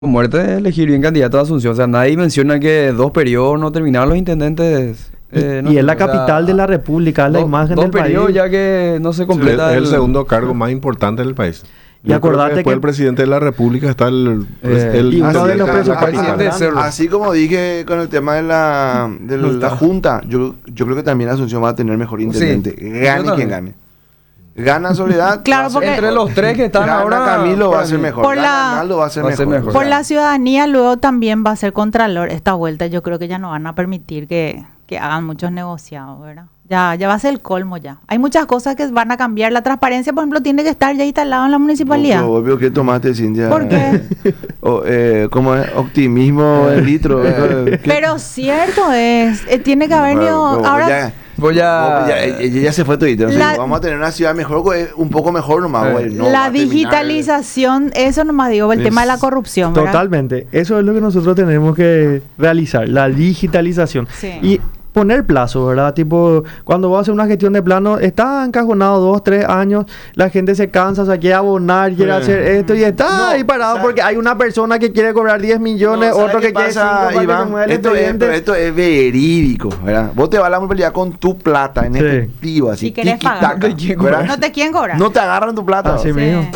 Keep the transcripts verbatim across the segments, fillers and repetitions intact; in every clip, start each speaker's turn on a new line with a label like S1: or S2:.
S1: Muerte de elegir bien candidato a Asunción. O sea, nadie menciona que dos periodos no terminaron los intendentes. Eh, no,
S2: y es la
S1: o sea,
S2: capital de la república, es la
S1: dos,
S2: imagen
S1: dos
S2: del país.
S1: periodos ya que no se completa.
S3: Es el,
S1: el,
S3: segundo cargo más importante del país.
S2: Y
S3: Yo creo
S2: acordate
S3: que después
S2: que-
S3: del presidente de la república está el...
S1: Eh,
S3: el
S2: y uno de los
S3: la- la
S2: presupuestos
S3: capital.
S1: de Cerro.
S4: Así como dije con el tema de la, de
S2: No
S4: la
S2: está.
S4: Junta, yo, yo creo que también Asunción va a tener mejor intendente.
S1: Sí, yo
S4: Gane
S1: también.
S4: quien gane. Gana Soledad.
S5: Claro,
S4: va a ser
S5: porque-
S4: mejor.
S1: Entre los tres que están
S4: Gana
S1: ahora...
S4: Camilo va
S1: para
S4: a ser
S1: mí.
S4: mejor.
S5: Por
S4: Gana
S5: la-
S4: Arnaldo va a ser
S1: va a ser
S4: mejor.
S1: mejor.
S4: O
S5: Por
S4: sea,
S5: la ciudadanía luego también va a ser contralor esta vuelta. Yo creo que ya no van a permitir que, que hagan muchos negociados, ¿verdad? Ya, ya va a ser el colmo ya. Hay muchas cosas que van a cambiar. La transparencia, por ejemplo, tiene que estar ya instalada en la municipalidad.
S4: Obvio, obvio que tomaste, Cintia.
S5: ¿Por qué?
S4: O, eh, ¿Cómo es? Optimismo en litro. eh, ¿qué?
S5: Pero cierto es, eh, tiene que haber
S4: Bueno,
S5: ido-
S4: bueno,
S5: ahora
S4: ya-
S1: Voy a...
S4: ya, ella ya se fue todito. No sé,
S5: La-
S4: vamos a tener una ciudad mejor, eh, un poco mejor nomás,
S1: Eh.
S4: güey. No va
S5: la
S4: a terminar-
S5: digitalización, eso nomás digo, el
S3: Es-
S5: tema de la corrupción, ¿verdad?
S2: Totalmente. Eso es lo que nosotros tenemos que realizar, la digitalización.
S5: Sí.
S2: Y poner plazo, ¿verdad? Tipo, cuando vos haces una gestión de plano, está encajonado dos, tres años, la gente se cansa, se quiere abonar, quiere
S3: Sí.
S2: hacer esto y está
S4: No,
S2: ahí parado
S4: ¿sabes?
S2: porque hay una persona que quiere cobrar diez millones,
S4: No, ¿sabes
S2: otro
S4: qué
S2: que quiere
S4: pasa,
S2: cinco para que se
S4: Iván?
S2: mueva el
S4: Esto es,
S2: expediente.
S4: pero esto es verídico, ¿verdad? Vos te vas a la municipalidad con tu plata en
S2: Sí.
S4: efectivo, así.
S5: Y querés
S4: tiki-taka,
S5: pagar.
S1: ¿De quién
S4: ¿verdad?
S5: No te quieren cobrar.
S4: No te agarran tu plata.
S2: Así
S4: o sea,
S2: mismo.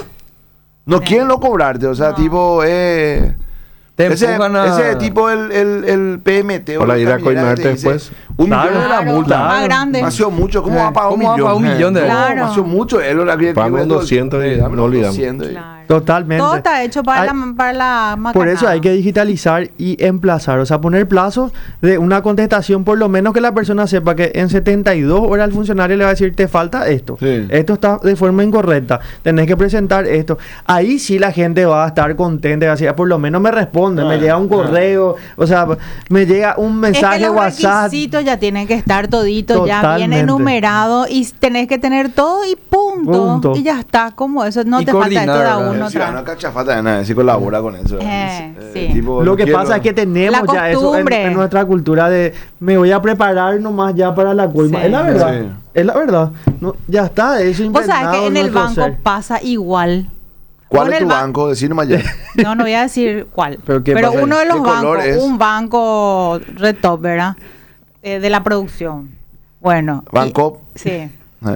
S4: no
S5: Sí.
S4: quieren lo cobrarte, o sea,
S5: No.
S4: tipo, eh...
S1: Te
S4: ese,
S1: empujan a...
S4: ese tipo el, el, el P M T
S3: Para
S4: el
S3: ir a
S4: caminera
S3: coimarte
S4: que te dice,
S3: después.
S4: Un
S2: Claro.
S4: millón de la
S5: Claro,
S4: multa.
S5: más grande.
S4: Demasiado mucho. ¿Cómo
S1: Eh,
S4: va a pagar un
S1: ¿cómo va a
S4: millón?
S1: pagar un millón de
S4: No,
S5: euros?
S4: demasiado mucho. Él lo que
S3: Pagamos
S4: que-
S3: doscientos y
S4: Sí, dame
S3: no olvidamos.
S4: doscientos y-
S5: Claro.
S2: Totalmente.
S5: Todo está hecho para
S2: Hay-
S5: la, para la
S2: Por eso
S5: macanada.
S2: hay que digitalizar y emplazar, o sea, poner plazos de una contestación, por lo menos que la persona sepa que en setenta y dos horas el funcionario le va a decir, te falta esto,
S4: Sí.
S2: esto está de forma incorrecta, tenés que presentar esto. Ahí sí la gente va a estar contenta y va a decir, "Ah, por lo menos me responde, me
S4: Ah,
S2: llega un
S4: ah.
S2: correo, o sea, me llega un
S5: Es
S2: mensaje
S5: que los
S2: WhatsApp.
S5: requisitos ya tienen que estar toditos, ya bien
S2: Totalmente.
S5: enumerados y tenés que tener todo y punto.
S2: Punto.
S5: Y ya está, como eso. No
S1: Y
S5: te falta esto de
S1: coordinar,
S5: a
S1: ¿verdad?
S5: uno
S4: Sí,
S5: otra
S4: no
S5: vez.
S4: cachafata de nada, si colabora con eso.
S5: Eh,
S4: Eh,
S5: sí.
S4: tipo,
S2: Lo
S4: no
S2: que
S4: quiero-
S2: pasa es que tenemos
S5: La
S2: ya eso en,
S5: costumbre.
S2: en nuestra cultura de me voy a preparar nomás ya para la coima.
S5: Sí.
S2: Es la verdad.
S4: Sí.
S2: Es la verdad. No, ya está, eso
S5: Vos sabés que
S2: impregnado
S5: en el
S2: nuestro
S5: banco
S2: ser.
S5: pasa igual.
S4: ¿Cuál
S5: Con
S4: es
S5: el
S4: tu
S5: ba-
S4: banco? Decir nomás ya.
S5: No, no voy a decir cuál.
S1: ¿Pero qué
S5: Pero
S1: pasa ahí?
S5: uno de los
S4: ¿Qué color
S5: bancos,
S4: es?
S5: un banco red top, ¿verdad? Eh, de la producción. Bueno. y-
S4: Banco.
S5: Sí.
S4: Eh.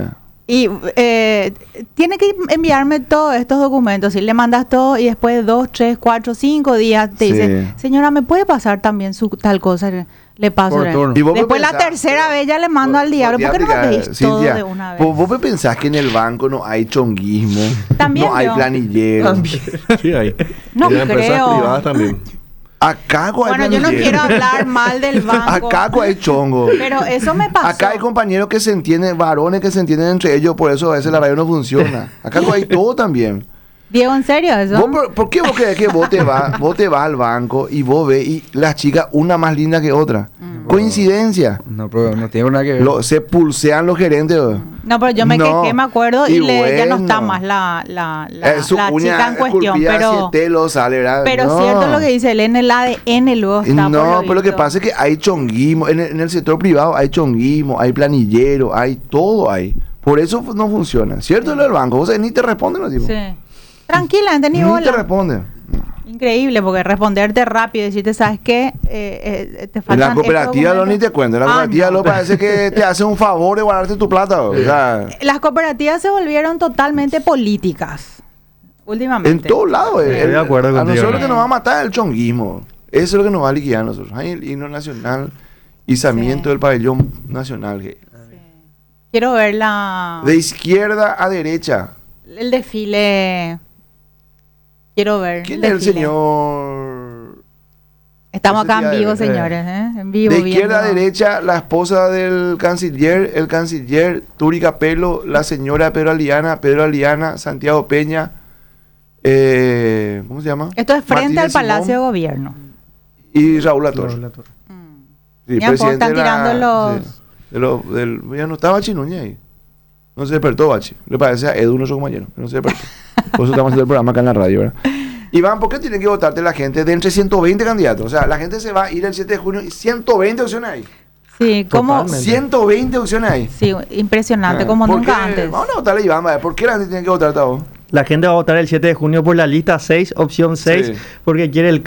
S5: Y eh, tiene que enviarme todos estos documentos. Si le mandas todo y después de dos, tres, cuatro, cinco días te
S4: Sí.
S5: dice, señora, ¿me puede pasar también su tal cosa? Le paso.
S1: Por
S5: le-
S1: turno.
S4: Y vos me
S5: Después la
S4: pensás,
S5: tercera
S4: pero-
S5: vez ya le mando al diablo.
S4: Podría
S5: ¿Por qué no me
S4: aplicar,
S5: pedís todo
S4: Cintia,
S5: de una vez?
S4: ¿Vos, vos me pensás que en el banco no hay chonguismo?
S5: También
S4: no hay
S5: yo.
S4: planillero.
S1: También.
S3: Sí, hay.
S5: No
S3: Y las empresas
S5: creo.
S3: privadas también.
S4: Acá hay
S5: Bueno, yo no
S4: planillero.
S5: quiero hablar mal del banco.
S4: Acá hay chongo.
S5: Pero eso me pasó.
S4: Acá hay compañeros que se entienden, varones que se entienden entre ellos, por eso a veces la radio no funciona. Acá hay todo también.
S5: Diego, ¿en serio eso?
S4: ¿Vos por, por qué vos crees que vos te vas, vos te vas al banco y vos ves y las chicas una más linda que otra?
S5: Mm.
S4: Coincidencia.
S1: No, pero no tiene nada que ver.
S4: Lo- se pulsean los gerentes. ¿no?
S5: No, pero yo me
S4: No.
S5: quejé, me acuerdo, y,
S4: Y
S5: le- ya no está
S4: bueno.
S5: más la, la, la,
S4: Eh, su
S5: la
S4: uña
S5: chica en cuestión.
S4: esculpida
S5: Pero,
S4: siete lo sale, ¿verdad?
S5: pero
S4: No.
S5: cierto lo que dice él, en el A D N luego está. por
S4: No,
S5: lo
S4: pero lo que
S5: visto.
S4: pasa es que hay chonguismo. En el, en el sector privado hay chonguismo, hay planillero, hay todo ahí. Por eso fu- no funciona. ¿Cierto lo del banco? Vos sabés, ni te responden los tipos.
S5: Sí. Tranquilamente, ni
S4: Ni
S5: bola.
S4: te responden.
S5: Increíble, porque responderte rápido y decirte, ¿sabes qué? Eh, eh, te
S4: En
S5: faltan
S4: la cooperativa
S5: estos
S4: lo ni te
S5: documentos.
S4: cuento. En la
S5: Ah,
S4: cooperativa
S5: no.
S4: lo parece que te hace un favor de guardarte tu plata. O sea,
S5: Las cooperativas se volvieron totalmente políticas. Últimamente.
S4: en todos lados. eh,
S2: Estoy de acuerdo
S4: a
S2: contigo.
S4: nosotros lo que nos va a matar es el chonguismo. Eso es lo que nos va a liquidar a nosotros. Hay el himno nacional, izamiento
S5: Sí.
S4: del pabellón nacional. que-
S5: Quiero ver la,
S4: De izquierda a derecha.
S5: el desfile. Quiero ver.
S4: ¿Quién es el
S5: desfile.
S4: señor?
S5: Estamos
S4: Ese
S5: acá en
S4: día
S5: vivo,
S4: de-
S5: señores. ¿eh? En vivo.
S4: De izquierda a
S5: viendo-
S4: derecha, la esposa del canciller, el canciller Turi Capello, la señora Pedro Aliana, Pedro Aliana, Santiago Peña, eh, ¿cómo se llama?
S5: Esto es frente
S4: Martínez
S5: al Palacio de
S4: Simón
S5: Gobierno.
S4: y Raúl Latorre.
S2: Raúl Latorre.
S5: Mm.
S4: Sí,
S5: Mira, pues, están
S4: de la-
S5: tirando los-
S4: sí, de lo- del, ya no estaba Bachi Núñez ahí. No se despertó Bachi. Le parece a Edu, nuestro compañero, que no se despertó. Por eso estamos haciendo el programa acá en la radio, ¿verdad? Iván, ¿por qué tiene que votarte la gente de entre ciento veinte candidatos? O sea, la gente se va a ir el siete de junio y ciento veinte opciones hay.
S5: Sí, como.
S2: Totalmente.
S4: ciento veinte opciones hay.
S5: Sí, impresionante,
S4: Ah,
S5: como
S4: ¿por
S5: nunca
S4: qué?
S5: antes.
S4: Vamos a votarle a Iván, ¿vale? ¿Por qué la gente tiene que votarte a vos?
S2: La gente va a votar el siete de junio por la lista seis, opción seis,
S4: Sí.
S2: porque quiere el